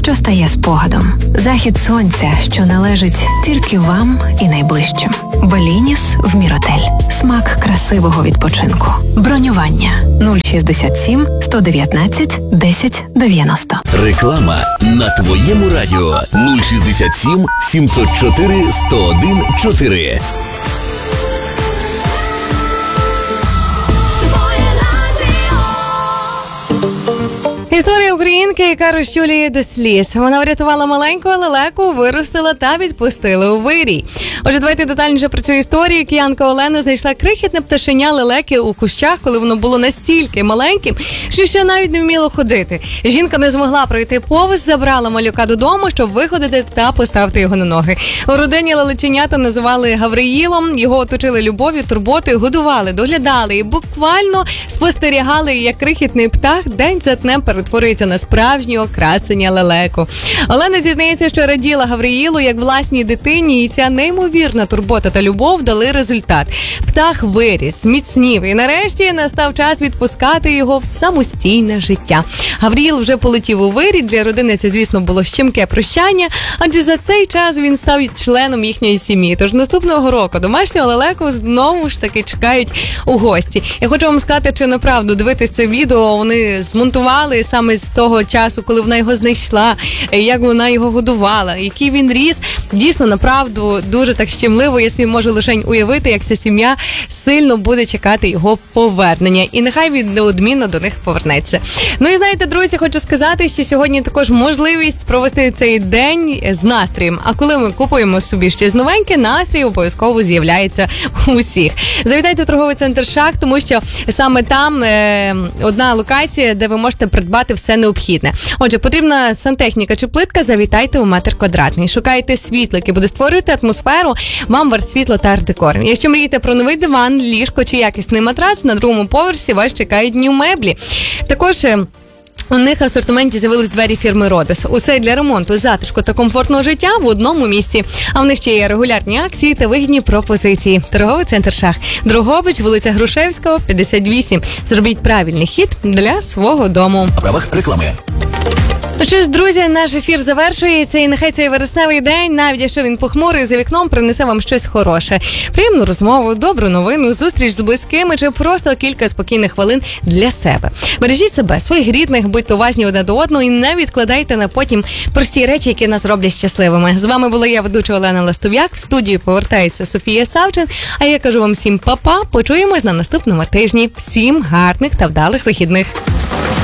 що стає спогадом. Захід сонця, що належить тільки вам і найближчим. Белініс в Міротель. Смак красивого відпочинку. Бронювання 067 119 1090. Реклама на твоєму радіо 067 704 101 4. Історія українки, яка розчулює до сліз. Вона врятувала маленьку лелеку, виростила та відпустила у вирій. Отже, давайте детальніше про цю історію. Киянка Олена знайшла крихітне пташеня лелеки у кущах, коли воно було настільки маленьким, що ще навіть не вміло ходити. Жінка не змогла пройти повз, забрала малюка додому, щоб виходити та поставити його на ноги. У родині лелеченята називали Гавриїлом, його оточили любов'ю, турботою, годували, доглядали і буквально спостерігали, як крихітний птах день за днем перетворюється на справжнього красення лелеку. Олена зізнається, що раділа Гавриїлу як власній дитині, і ця неймовірна турбота та любов дали результат. Птах виріс, міцнів, і нарешті настав час відпускати його в самостійне життя. Гавриїл вже полетів у вирій, для родини це, звісно, було щемке прощання, адже за цей час він став членом їхньої сім'ї. Тож наступного року домашнього лелеку знову ж таки чекають у гості. Я хочу вам сказати, що направду дивитись це відео вони змонтували саме з того часу, коли вона його знайшла, як вона його годувала, який він ріс. Дійсно, направду, дуже так щемливо. Я собі можу лише уявити, як ця сім'я сильно буде чекати його повернення. І нехай він неодмінно до них повернеться. Ну і знаєте, друзі, хочу сказати, що сьогодні також можливість провести цей день з настроєм. А коли ми купуємо собі щось новеньке, настрій обов'язково з'являється у всіх. Завітайте в торговий центр «Шах», тому що саме там одна локація, де ви можете придбати все необхідне. Отже, потрібна сантехніка чи плитка, завітайте у Метр Квадратний. Шукайте світло, яке буде створювати атмосферу вам в арт-світло та арт-декор. Якщо мрієте про новий диван, ліжко чи якісний матрац, на другому поверсі вас чекають New меблі. Також у них в асортименті з'явились двері фірми «Родос». Усе для ремонту, затишку та комфортного життя в одному місці. А в них ще є регулярні акції та вигідні пропозиції. Торговий центр «Шах». Дрогобич, вулиця Грушевського, 58. Зробіть правильний хід для свого дому. В правах реклами. Ну що ж, друзі, наш ефір завершується, і нехай цей вересневий день, навіть якщо він похмурий, за вікном принесе вам щось хороше. Приємну розмову, добру новину, зустріч з близькими чи просто кілька спокійних хвилин для себе. Бережіть себе, своїх рідних, будьте уважні одне до одного і не відкладайте на потім прості речі, які нас роблять щасливими. З вами була я, ведуча Олена Ластов'як. В студію повертається Софія Савчин. А я кажу вам всім па-па. Почуємось на наступному тижні. Всім гарних та вдалих вихідних.